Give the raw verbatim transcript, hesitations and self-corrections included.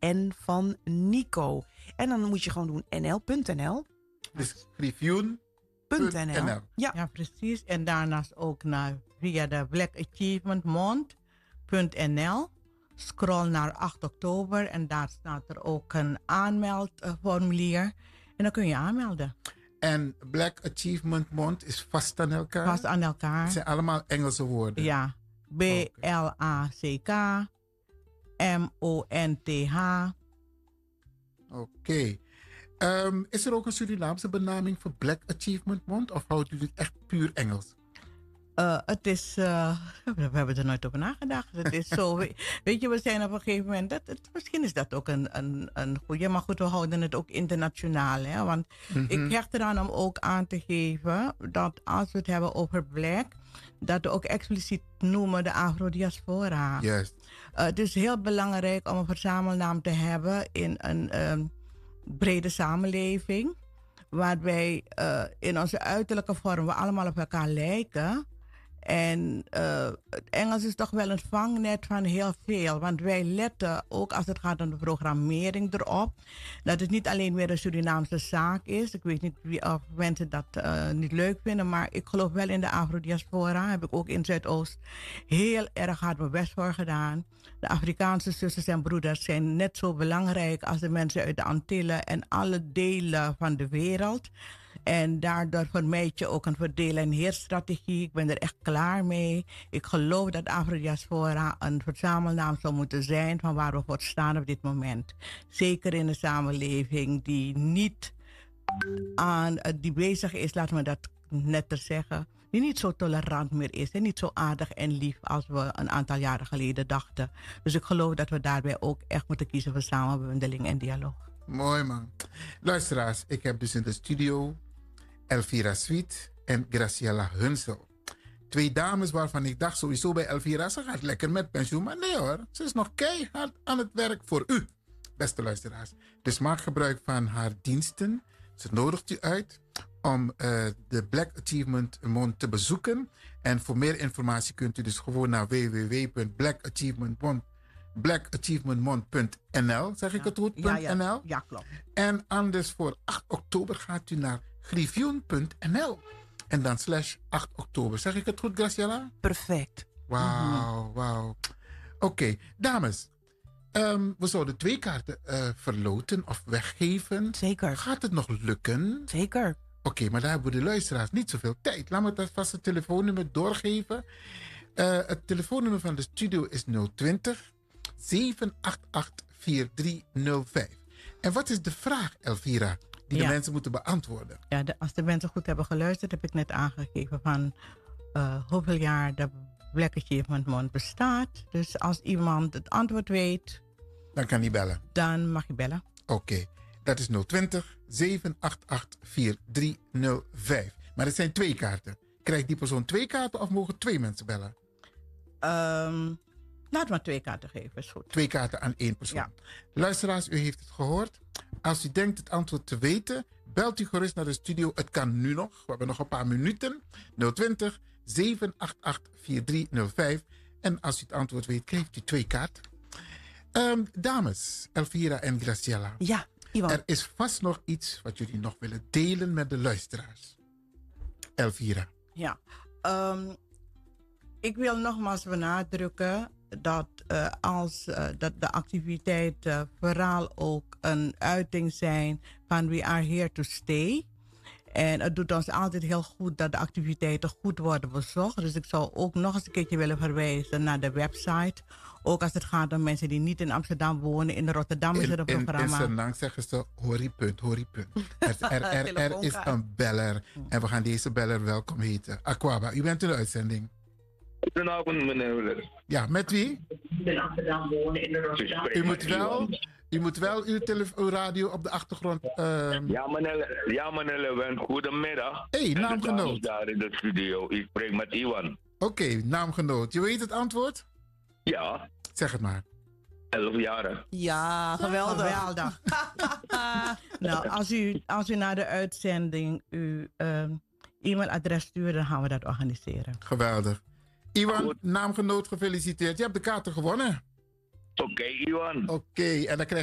N van Nico. En dan moet je gewoon doen N L punt N L. Dus griffioen punt N L. Ja. ja, precies. En daarnaast ook naar, via de Black Achievement Month punt N L. Scroll naar acht oktober en daar staat er ook een aanmeldformulier. En dan kun je aanmelden. En Black Achievement Month is vast aan elkaar? Vast aan elkaar. Het zijn allemaal Engelse woorden? Ja. B L A C K M O N T H. Oké. Okay. Um, is er ook een Surinaamse benaming voor Black Achievement Month? Of houdt u het echt puur Engels? Uh, het is, uh, we hebben er nooit over nagedacht. Het is zo, weet je, we zijn op een gegeven moment, dat, het, misschien is dat ook een, een, een goede, maar goed, we houden het ook internationaal. Hè? Want mm-hmm. ik hecht eraan om ook aan te geven dat als we het hebben over Black, dat we ook expliciet noemen de Afro-diaspora. Yes. Uh, het is heel belangrijk om een verzamelnaam te hebben in een um, brede samenleving, waarbij uh, in onze uiterlijke vorm we allemaal op elkaar lijken. En uh, het Engels is toch wel een vangnet van heel veel. Want wij letten ook als het gaat om de programmering erop. Dat het niet alleen meer een Surinaamse zaak is. Ik weet niet wie, of mensen dat uh, niet leuk vinden. Maar ik geloof wel in de Afro-diaspora. Heb ik ook in Zuidoost heel erg hard mijn best voor gedaan. De Afrikaanse zusters en broeders zijn net zo belangrijk als de mensen uit de Antillen en alle delen van de wereld. En daardoor vermijd je ook een verdelen- en heersstrategie. Ik ben er echt klaar mee. Ik geloof dat Afro-diaspora een verzamelnaam zou moeten zijn van waar we voor staan op dit moment. Zeker in een samenleving die niet aan, die bezig is, laten we dat netter zeggen, die niet zo tolerant meer is en niet zo aardig en lief als we een aantal jaren geleden dachten. Dus ik geloof dat we daarbij ook echt moeten kiezen voor samenbundeling en dialoog. Mooi man. Luisteraars, ik heb dus in de studio Elvira Sweet en Graciela Hunsel. Twee dames waarvan ik dacht sowieso bij Elvira, ze gaat lekker met pensioen. Maar nee hoor, ze is nog keihard aan het werk voor u, beste luisteraars. Dus maak gebruik van haar diensten. Ze nodigt u uit om uh, de Black Achievement Month te bezoeken. En voor meer informatie kunt u dus gewoon naar w w w punt black achievement month black achievement month punt N L. Zeg ik ja. het goed? Ja, ja. N L? Ja, klopt. En anders voor acht oktober gaat u naar griffioen punt N L. En dan slash acht oktober. Zeg ik het goed, Graciela? Perfect. Wauw, mm-hmm. wauw. Oké, okay, dames. Um, we zouden twee kaarten uh, verloten of weggeven. Zeker. Gaat het nog lukken? Zeker. Oké, okay, maar daar hebben we de luisteraars niet zoveel tijd. Laat me dat vast het telefoonnummer doorgeven. Uh, het telefoonnummer van de studio is nul twintig zeven acht acht vier drie nul vijf. En wat is de vraag, Elvira, die ja. de mensen moeten beantwoorden? Ja, de, als de mensen goed hebben geluisterd, heb ik net aangegeven van uh, hoeveel jaar de Black Achievement Month bestaat. Dus als iemand het antwoord weet, dan kan hij bellen. Dan mag je bellen. Oké, okay. Dat is nul twintig zeven acht acht vier drie nul vijf. Maar het zijn twee kaarten. Krijgt die persoon twee kaarten of mogen twee mensen bellen? Um, laat maar twee kaarten geven, is goed. Twee kaarten aan één persoon. Ja. Luisteraars, u heeft het gehoord. Als u denkt het antwoord te weten, belt u gerust naar de studio. Het kan nu nog. We hebben nog een paar minuten. nul twintig zeven acht acht vier drie nul vijf. En als u het antwoord weet, krijgt u twee kaarten. Um, dames, Elvira en Graciela. Ja, Iwan. Er is vast nog iets wat jullie nog willen delen met de luisteraars. Elvira. Ja, um, ik wil nogmaals benadrukken dat uh, als uh, dat de activiteiten vooral ook een uiting zijn van we are here to stay. En het doet ons altijd heel goed dat de activiteiten goed worden bezocht. Dus ik zou ook nog eens een keertje willen verwijzen naar de website. Ook als het gaat om mensen die niet in Amsterdam wonen. In Rotterdam is er een in, programma. In Senang zeggen ze hori punt, hori punt. Er, er, er, er is een beller. En we gaan deze beller welkom heten. Aquaba, u bent in de uitzending. Goedenavond, meneer Willer. Ja, met wie? In Amsterdam wonen in Rotterdam. U moet wel... U moet wel uw, tele- uw radio op de achtergrond... Uh... Ja, meneer, ja, meneer Lewin. Goedemiddag. Hé, hey, naamgenoot. Daar in de studio. Ik spreek met Iwan. Oké, okay, naamgenoot. Je weet het antwoord? Ja. Zeg het maar. Elf jaren. Ja, geweldig. geweldig. Nou, als u, als u na de uitzending uw uh, e-mailadres stuurt, dan gaan we dat organiseren. Geweldig. Iwan, goed. Naamgenoot, gefeliciteerd. Je hebt de kaarten gewonnen. Oké, okay, Iwan. Oké, okay, en dan krijg